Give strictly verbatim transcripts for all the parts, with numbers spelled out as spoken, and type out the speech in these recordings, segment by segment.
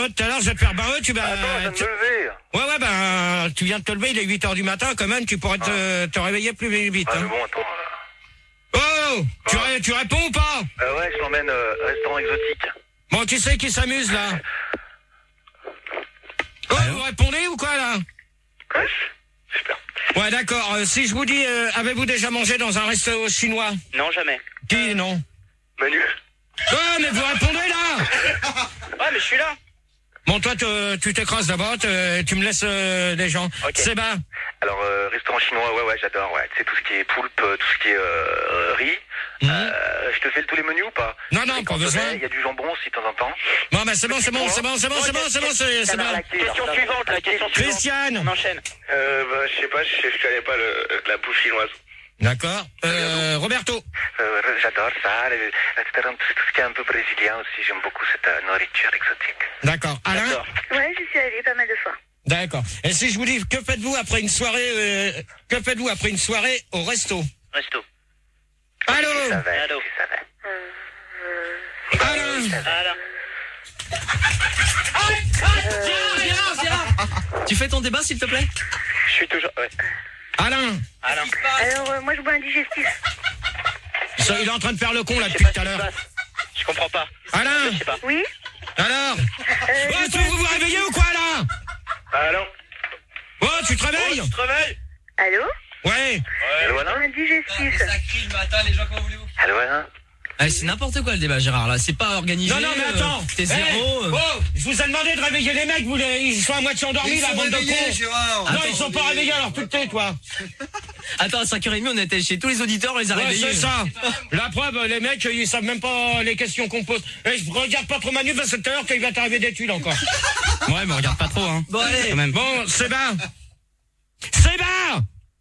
eux tout à l'heure, je vais te faire bain eux, tu vas... Attends, je viens de me lever. Ouais, ouais, ben, tu viens de te lever, il est huit heures du matin, quand même, tu pourrais te, te réveiller plus vite. Ah, Hein. mais bon, attends. euh, Oh, tu, ré- tu réponds ou pas? Euh, ouais, je l'emmène euh, restaurant exotique. Bon, qui c'est qui s'amuse, là? Oh, vous répondez ou quoi, là? Ouais, super. Ouais, d'accord. Euh, si je vous dis, euh, avez-vous déjà mangé dans un resto chinois? Non, jamais. Qui, non? Manu. Oh, mais vous répondez, là? Ouais, mais je suis là. Bon, toi, te- tu t'écrases d'abord, te- tu me laisses euh, les gens. Ok. C'est bas. Alors, euh, restaurant chinois, ouais, ouais, j'adore, ouais. Tu sais, tout ce qui est poulpe, euh, tout ce qui est euh, riz. Mhm. Euh, je te fais tous les menus ou pas? Non, non, Les pas besoin. cantonais, il y a du jambon aussi de temps en temps. Bon, bah, c'est bon, c'est bon, c'est bon, c'est bon, c'est bon, c'est bon, c'est c'est bon. Question suivante, la question suivante. Christiane. On enchaîne. Euh, bah, je sais pas, je, je connais pas le, la bouffe chinoise. D'accord. Euh, Roberto. Euh, j'adore ça, les, tout ce qui est un peu brésilien aussi, j'aime beaucoup cette euh, nourriture exotique. D'accord. Alain. Ouais, j'y suis allée pas mal de fois. D'accord. Et si je vous dis, que faites-vous après une soirée, euh, que faites-vous après une soirée au resto? Resto. Allô? Si ça va, Allô. si ça va. Euh, euh, Alain. Gérard, Gérard. Tu fais ton débat, s'il te plaît? Je suis toujours... Ouais. Alain. Alors, alors, euh, moi, je bois un digestif. Ça, il est en train de faire le con, là, je sais depuis pas tout à ce qui se l'heure. passe. Je comprends pas. Alain. Je sais pas. Oui. Alors? Euh, Oh, je tu bois veux vous un réveiller ou quoi, là? Allô? Oh, tu te réveilles? Tu te réveilles? Allô? Ouais. Allô, Alain? Un digestif. crie le matin, les gens, comment voulez-vous? Allô, Alain? Ah, c'est n'importe quoi le débat, Gérard, là. C'est pas organisé. Non, non, mais attends. T'es Eh, zéro. euh. Oh, je vous ai demandé de réveiller les mecs, vous les, ils sont à moitié endormis, la bande de cons. Gérard. Non, ils sont pas réveillés, alors tu te tais, toi. Attends, à cinq heures trente, on était chez tous les auditeurs, on les a Ouais, réveillés. c'est ça. La preuve, les mecs, ils savent même pas les questions qu'on pose. Et je regarde pas trop Manu, parce que tout à l'heure qu'il va t'arriver des tuiles encore. Ouais, mais regarde pas trop, hein. Bon, allez. Quand même. Bon, c'est bas. C'est bas.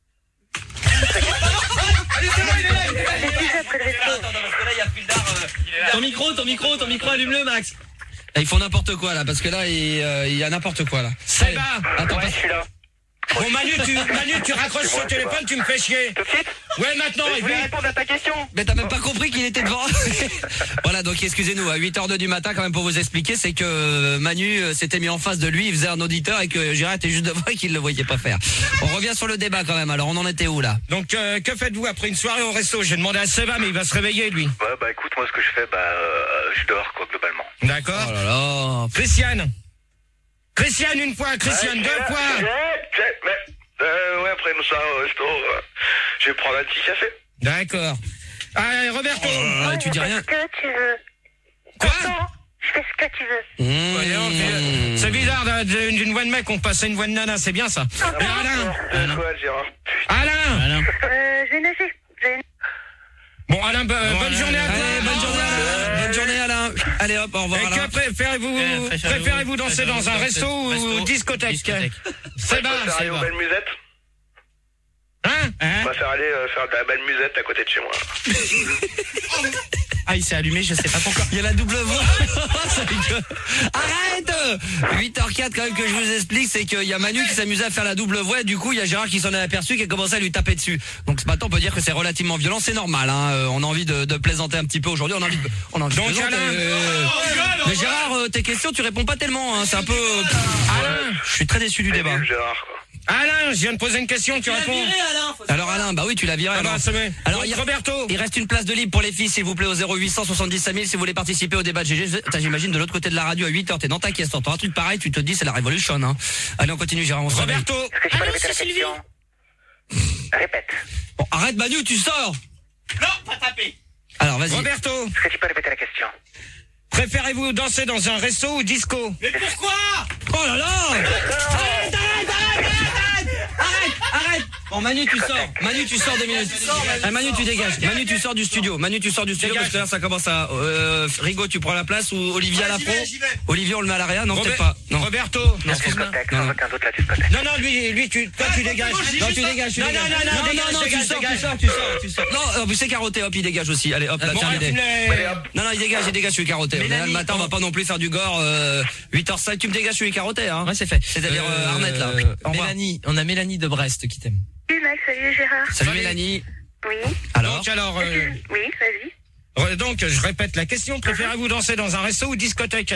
Ton micro, ton micro, ton micro, allume-le, Max. Ils font n'importe quoi, là, parce que là, il, euh, il y a n'importe quoi, là. C'est Allez. bas. Attends, Ouais, passe- je suis là. Bon, Manu, tu, Manu, tu raccroches C'est sur moi, le c'est téléphone, moi. tu me fais chier. Tout de suite? Ouais, maintenant, Je et voulais puis... répondre à ta question. Mais t'as même pas compris qu'il était devant. Voilà, donc excusez-nous, à huit heures deux du matin, quand même, pour vous expliquer, c'est que Manu euh, s'était mis en face de lui, il faisait un auditeur, et que Gérard était juste devant et qu'il le voyait pas faire. On revient sur le débat, quand même. Alors, on en était où, là? Donc, euh, que faites-vous après une soirée au resto? J'ai demandé à Seba, mais il va se réveiller, lui. Ouais, bah écoute, moi ce que je fais, bah euh, je dors quoi, globalement. D'accord. Oh là là. Christiane. Christiane, une fois. Christiane, deux fois. Ouais, ouais, mais, euh, ouais, après une soirée au resto, euh, je vais prendre un petit café. D'accord. Allez, Roberto. Ah, tu dis rien. Fais ce que tu veux. Quoi? Attends, je fais ce que tu veux. Mmh. Voyons, c'est- C'est bizarre de- de- d'une voix de mec, on passe à une voix de nana, c'est bien ça. Et Alain. Euh, quoi, Gérard? Alain. Euh, je vais nager. Je vais... Bon, Alain, bo- euh, bonne journée à toi. Allez, bonne journée, Alain. Bonne journée, Alain. Allez, hop, au revoir, Et Alain. que préférez-vous Eh, préférez-vous danser dans un resto ou discothèque? Discothèque. C'est On bas, va faire c'est aller aux bas. belles musettes. Hein? On va faire aller euh, faire de la belle musette à côté de chez moi. Ah, il s'est allumé, je sais pas pourquoi. Il y a la double voix. Ça rigole. Arrête! huit heures quatre, quand même, que je vous explique, c'est qu'il y a Manu qui s'amusait à faire la double voix, et du coup, il y a Gérard qui s'en est aperçu, qui a commencé à lui taper dessus. Donc, ce matin, on peut dire que c'est relativement violent, c'est normal, hein. Euh, On a envie de, de plaisanter un petit peu aujourd'hui, on a envie de, on a envie de Donc, plaisanter. Alain. Euh, Mais Gérard, euh, tes questions, tu réponds pas tellement, hein. C'est un peu, euh, Alain. je suis très déçu du C'est débat. nul, Gérard, quoi. Alain, je viens de poser une question, tu réponds. Alors, Alain, bah oui, tu l'as viré, Ah bah, alors. c'est vrai. Alors, Donc, il y a- Roberto. Il reste une place de libre pour les filles, s'il vous plaît, au zéro huit cent soixante-dix cinq mille, si vous voulez participer au débat de G G. T'as, j'imagine, de l'autre côté de la radio, à huit heures, t'es dans ta caisse, t'entends un truc pareil, tu te dis, c'est la révolution, hein. Allez, on continue, Gérard, on se réveille. Roberto. Est-ce que tu peux répéter la question? Répète. Bon, arrête, Manu, tu sors! Non, pas taper. Alors, vas-y. Roberto. Est-ce que tu peux répéter la question? Préférez-vous danser dans un resto ou disco? Mais pourquoi? Oh là là! Arrête, arrête, arrête, arrête, arrête! Arrête, arrête! Bon, Manu, tu sors. Manu, tu sors deux minutes. Ah, Manu, tu dégages. Manu, tu sors du studio. Manu, tu sors du studio, parce que là, ça commence à, euh, Rigaud, tu prends la place, ou Olivier à la J'y pro. vais, j'y vais. Olivier, on le met à l'arrière, non, peut-être Robert- pas. Non. Roberto. Non, La excuse-moi. discothèque, Non, sans non. aucun doute la discothèque. Non, non, lui, lui, tu, toi, tu dégages. Non, tu dégages, tu Non, dégages. non, non, non, non, dégage, non, tu dégage, sors, tu dégage. sors, tu sors, tu sors. Non, euh, c'est carotté, hop, il dégage aussi. Allez, hop, là, Bon, tiens, tu l'idée. me l'as- Allez, hop. Non, non, il dégage, il dégage, je suis carotté. On est là le Mélanie, matin, on va pas non plus faire du gore, euh, huit heures cinq, tu me dégages, je suis carotté, hein. Ouais, c'est fait. C'est-à-dire, euh, Arnett, là. Au revoir. Mélanie, on a Mélanie de Brest qui t'aime. Salut Max, salut Gérard. Salut, Salut. Mélanie. Oui. Alors? Donc, alors, euh, Oui, vas-y. donc, je répète la question. Préférez-vous danser dans un resto ou discothèque?